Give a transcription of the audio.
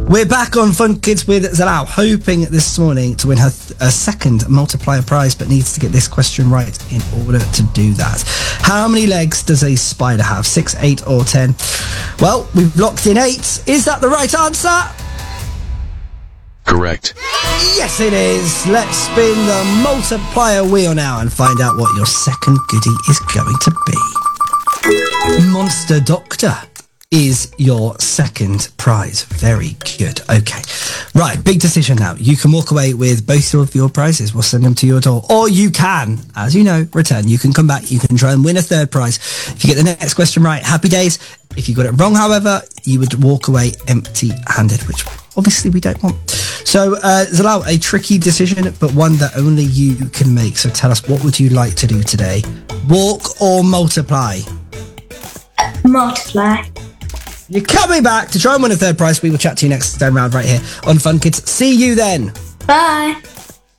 We're back on Fun Kids with Zalal, hoping this morning to win her second multiplier prize, but needs to get this question right in order to do that. How many legs does a spider have? 6, 8 or 10? Well, we've locked in 8. Is that the right answer? Correct. Yes, it is. Let's spin the multiplier wheel now and find out what your second goodie is going to be. Monster Doctor is your second prize. Very good. Okay. Right, big decision now. You can walk away with both of your prizes. We'll send them to your door. Or you can, as you know, return. You can come back. You can try and win a third prize. If you get the next question right, happy days. If you got it wrong, however, you would walk away empty-handed, which obviously we don't want. So, Zalal, a tricky decision, but one that only you can make. So tell us, what would you like to do today? Walk or multiply? Multiply. You're coming back to try and win a third prize. We will chat to you next time round right here on Fun Kids. See you then. Bye.